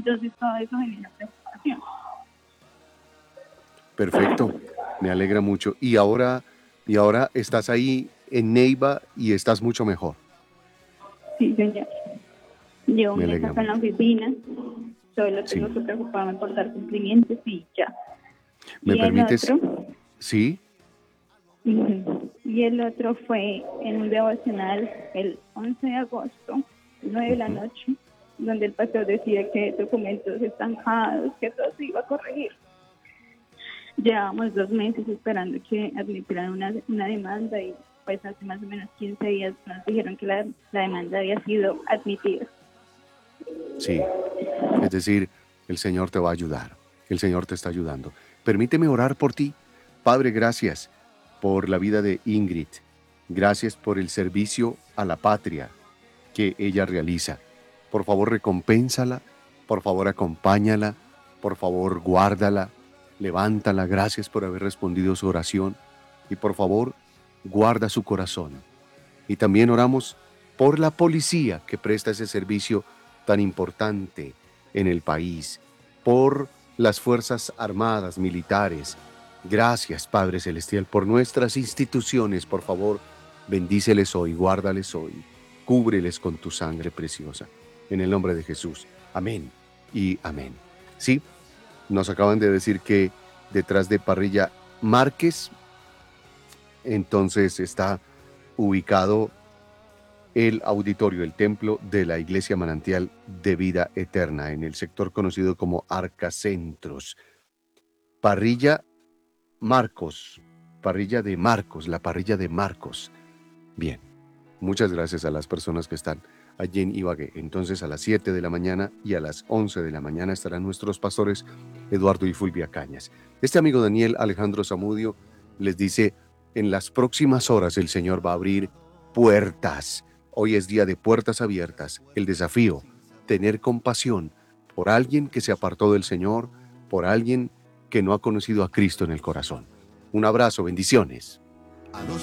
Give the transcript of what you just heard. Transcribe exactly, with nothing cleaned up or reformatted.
Entonces todo eso genera preocupación. Perfecto, me alegra mucho. Y ahora, y ahora estás ahí en Neiva y estás mucho mejor. Sí, señor. Llevo un Me mes alegra acá en la mucho. oficina, solo tengo Sí. que preocuparme por dar cumplimientos y ya. ¿Me Y el permites? otro, Sí, ujú, y el otro fue en un devocional el once de agosto, nueve de la ujú, noche, donde el pastor decía que documentos estancados, que todo se iba a corregir. Llevábamos dos meses esperando que admitieran una, una demanda y pues hace más o menos quince días nos dijeron que la, la demanda había sido admitida. sí. Es decir, el Señor te va a ayudar. El Señor te está ayudando. Permíteme orar por ti. Padre, gracias por la vida de Ingrid. Gracias por el servicio a la patria que ella realiza. Por favor, recompénsala. Por favor, acompáñala. Por favor, guárdala. Levántala. Gracias por haber respondido su oración. Y por favor, guarda su corazón. Y también oramos por la policía que presta ese servicio tan importante en el país, por las Fuerzas Armadas, militares. Gracias, Padre Celestial, por nuestras instituciones. Por favor, bendíceles hoy, guárdales hoy, cúbreles con tu sangre preciosa. En el nombre de Jesús. Amén y amén. Sí, nos acaban de decir que detrás de Parrilla Márquez, entonces está ubicado el auditorio, el templo de la Iglesia Manantial de Vida Eterna, en el sector conocido como Arcacentros. Parrilla Marcos, parrilla de Marcos, la parrilla de Marcos. Bien, muchas gracias a las personas que están allí en Ibagué. Entonces a las siete de la mañana y a las once de la mañana estarán nuestros pastores Eduardo y Fulvia Cañas. Este amigo Daniel Alejandro Zamudio les dice, en las próximas horas el Señor va a abrir puertas. Hoy es día de puertas abiertas. El desafío, tener compasión por alguien que se apartó del Señor, por alguien que no ha conocido a Cristo en el corazón. Un abrazo, bendiciones. A los